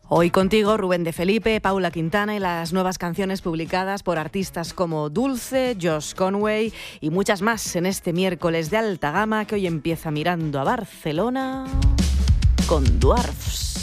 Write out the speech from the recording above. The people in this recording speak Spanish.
Hoy contigo Rubén de Felipe, Paula Quintana y las nuevas canciones publicadas por artistas como Dulce, Josh Conway y muchas más en este miércoles de alta gama que hoy empieza mirando a Barcelona con Dwarfs.